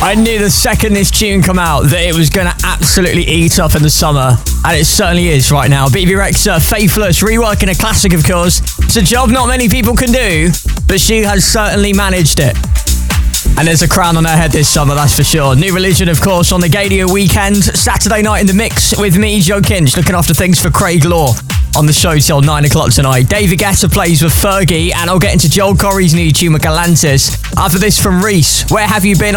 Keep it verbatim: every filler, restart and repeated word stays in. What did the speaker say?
I knew the second this tune come out that it was going to absolutely eat up in the summer. And it certainly is right now. Bebe Rexha, Faithless, reworking a classic, of course. It's a job not many people can do, but she has certainly managed it. And there's a crown on her head this summer, that's for sure. New Religion, of course, on the Gadio weekend. Saturday night in the mix with me, Joe Kinch, looking after things for Craig Law on the show till nine o'clock tonight. David Guetta plays with Fergie, and I'll get into Joel Corry's new tune, Galantis. After this from Reese, Where Have You Been?